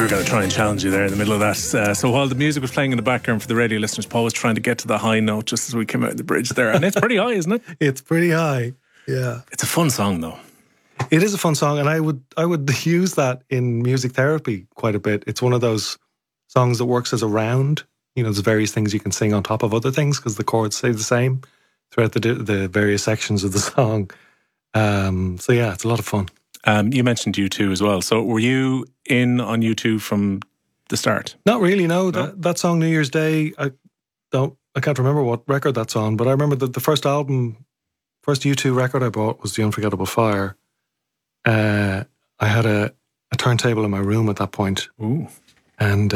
were going to try and challenge you there in the middle of that. So while the music was playing in the background for the radio listeners, Paul was trying to get to the high note just as we came out of the bridge there. And it's pretty high, isn't it? It's pretty high, yeah. It's a fun song, though. It is a fun song, and I would use that in music therapy quite a bit. It's one of those songs that works as a round. You know, there's various things you can sing on top of other things because the chords stay the same throughout the various sections of the song. So yeah, it's a lot of fun. You mentioned U2 as well. So were you in on U2 from the start? Not really, no. That song, New Year's Day, I can't remember what record that's on, but I remember that the first U2 record I bought was The Unforgettable Fire. I had a turntable in my room at that point. Ooh. And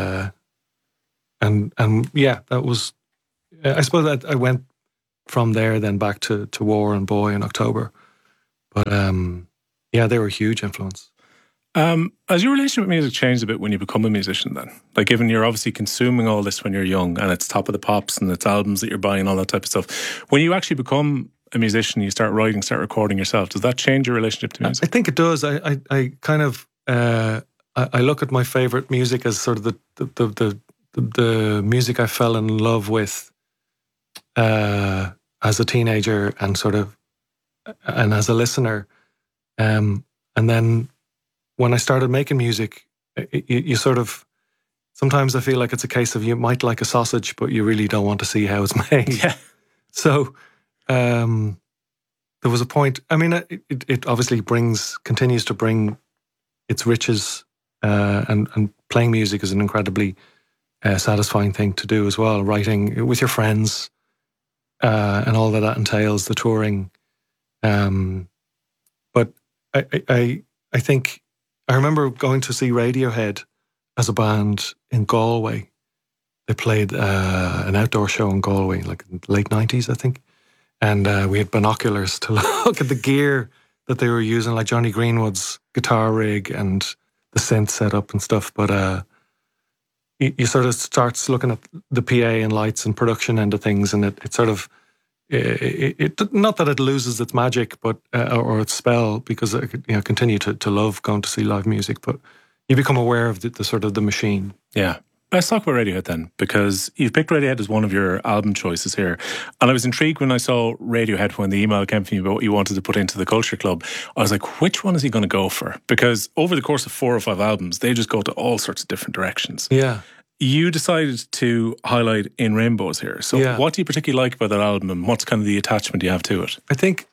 yeah, that was, I suppose that I went from there then back to War and Boy in October. But yeah, they were a huge influence. Has your relationship with music changed a bit when you become a musician then? Like, given you're obviously consuming all this when you're young and it's top of the pops and it's albums that you're buying, all that type of stuff. When you actually become a musician, you start writing, start recording yourself, does that change your relationship to music? I think it does. I kind of, I look at my favourite music as sort of the music I fell in love with as a teenager and as a listener. And then when I started making music, you sort of, sometimes I feel like it's a case of you might like a sausage, but you really don't want to see how it's made. Yeah. So there was a point, I mean, it obviously continues to bring its riches, and playing music is an incredibly satisfying thing to do as well. Writing with your friends, and all that entails, the touring. But I think I remember going to see Radiohead as a band in Galway. They played an outdoor show in Galway, like in the late 90s, I think. And we had binoculars to look at the gear that they were using, like Johnny Greenwood's guitar rig and the synth setup and stuff. But you sort of starts looking at the PA and lights and production end of things, and it sort of, not that it loses its magic, but or its spell, because I continue to love going to see live music, but you become aware of the sort of the machine. Yeah. Let's talk about Radiohead then, because you've picked Radiohead as one of your album choices here. And I was intrigued when I saw Radiohead, when the email came from you about what you wanted to put into the Culture Club. I was like, which one is he going to go for? Because over the course of 4 or 5 albums, they just go to all sorts of different directions. Yeah. You decided to highlight In Rainbows here. So what do you particularly like about that album, and what's kind of the attachment you have to it? I think,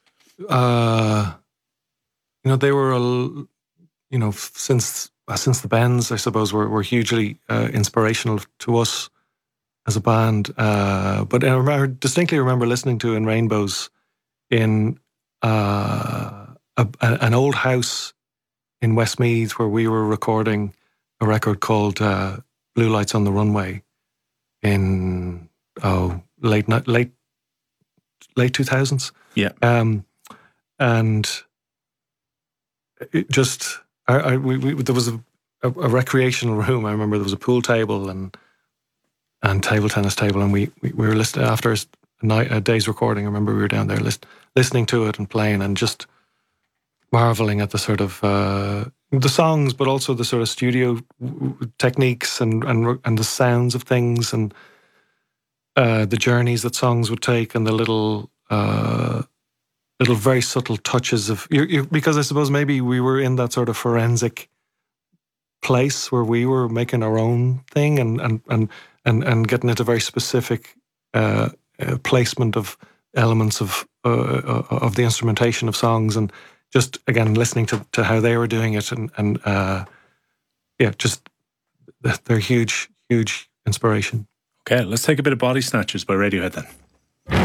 they were, since the Bends, I suppose, were hugely inspirational to us as a band. But I distinctly remember listening to In Rainbows in an old house in Westmeath where we were recording a record called Blue Lights on the Runway in late 2000s. Yeah. And it just... there was a recreational room. I remember there was a pool table and table tennis table, and we were listening after a day's recording. I remember we were down there listening to it and playing, and just marveling at the sort of the songs, but also the sort of studio techniques and the sounds of things, and the journeys that songs would take, and the little very subtle touches of because I suppose maybe we were in that sort of forensic place where we were making our own thing and getting into very specific placement of elements of the instrumentation of songs, and just again listening to how they were doing it, and just they're huge inspiration. Okay, let's take a bit of Body Snatchers by Radiohead then.